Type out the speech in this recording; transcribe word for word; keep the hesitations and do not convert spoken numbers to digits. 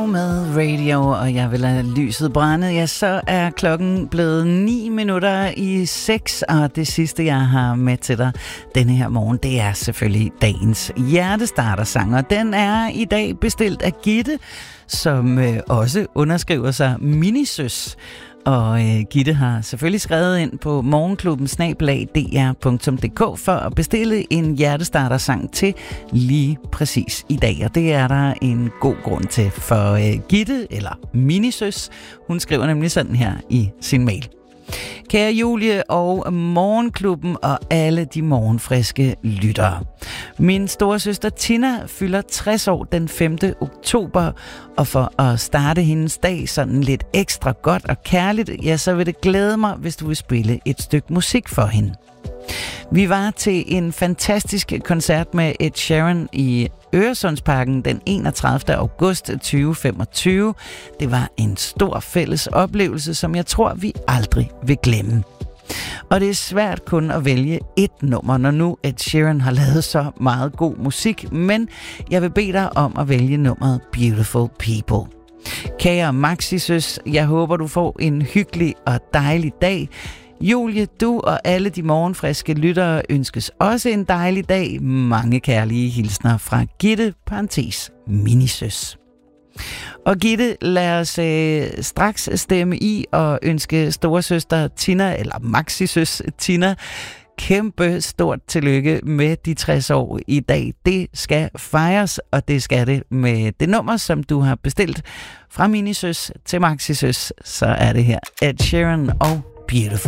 Bono med Radio, og jeg vil have lyset brændet. Ja, så er klokken blevet ni minutter i seks, og det sidste, jeg har med til dig denne her morgen, det er selvfølgelig dagens hjertestarter-sang, og den er i dag bestilt af Gitte, som øh, også underskriver sig Minisøs. Og øh, Gitte har selvfølgelig skrevet ind på morgenklubben snabel-a d r punktum d k for at bestille en hjertestarter-sang til lige præcis i dag. Og det er der en god grund til, for øh, Gitte, eller Minisøs, hun skriver nemlig sådan her i sin mail. Kære Julie og Morgenklubben og alle de morgenfriske lyttere. Min storesøster Tina fylder tres år den femte oktober, og for at starte hendes dag sådan lidt ekstra godt og kærligt, ja, så vil det glæde mig, hvis du vil spille et stykke musik for hende. Vi var til en fantastisk koncert med Ed Sheeran i Øresundsparken den enogtredivte august tyve femogtyve. Det var en stor fælles oplevelse, som jeg tror, vi aldrig vil glemme. Og det er svært kun at vælge et nummer, når nu Ed Sheeran har lavet så meget god musik, men jeg vil bede dig om at vælge nummeret Beautiful People. Kære Maxisøs, jeg håber, du får en hyggelig og dejlig dag. Julie, du og alle de morgenfriske lyttere ønskes også en dejlig dag. Mange kærlige hilsner fra Gitte, parentes, Minisøs. Og Gitte, lad os øh, straks stemme i og ønske storesøster Tina, eller Maxisøs Tina, kæmpe stort tillykke med de tres år i dag. Det skal fejres, og det skal det med det nummer, som du har bestilt fra Minisøs til Maxisøs. Så er det her Ed Sheeran og Beautiful.